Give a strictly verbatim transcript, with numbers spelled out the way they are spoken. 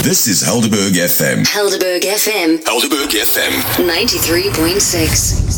This is Helderberg F M. Helderberg F M. Helderberg F M. ninety-three point six.